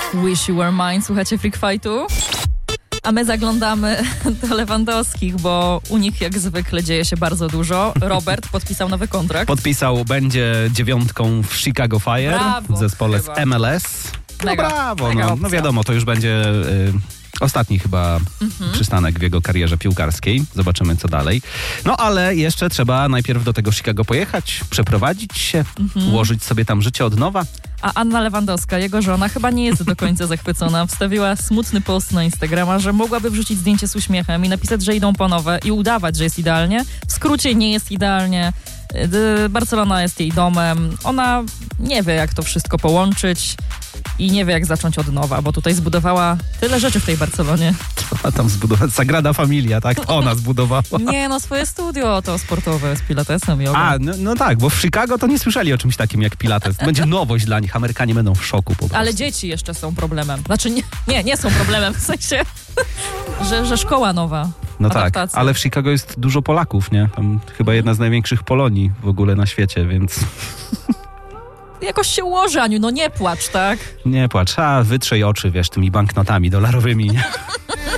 Wish You Were Mine, słuchacie Freak Fightu? A my zaglądamy do Lewandowskich, bo u nich jak zwykle dzieje się bardzo dużo. Robert podpisał nowy kontrakt. Podpisał, będzie 9 w Chicago Fire, Brawo, w zespole chyba. z MLS. Mega, Brawo, mega no wiadomo, to już będzie ostatni chyba przystanek w jego karierze piłkarskiej. Zobaczymy, co dalej. No ale jeszcze trzeba najpierw do tego Chicago pojechać, przeprowadzić się, ułożyć sobie tam życie od nowa. A Anna Lewandowska, jego żona, chyba nie jest do końca zachwycona. Wstawiła smutny post na Instagrama, że mogłaby wrzucić zdjęcie z uśmiechem i napisać, że idą po nowe i udawać, że jest idealnie. W skrócie nie jest idealnie. Barcelona jest jej domem. Ona nie wie, jak to wszystko połączyć i nie wie, jak zacząć od nowa, bo tutaj zbudowała tyle rzeczy w tej Barcelonie. A tam zbudowała Sagrada Familia, tak? To ona zbudowała. Nie, no swoje studio to sportowe z pilatesem, jogą. A, no tak, bo w Chicago to nie słyszeli o czymś takim jak Pilates. Będzie nowość dla nich, Amerykanie będą w szoku po prostu. Ale dzieci jeszcze są problemem. Znaczy nie są problemem, w sensie, że szkoła nowa. No tak, adaptacja. ale w Chicago jest dużo Polaków, nie? Tam chyba jedna z największych Polonii w ogóle na świecie, więc Jakoś się ułoży, Aniu, no nie płacz, tak? nie płacz. Wytrzyj oczy, wiesz, tymi banknotami dolarowymi, nie?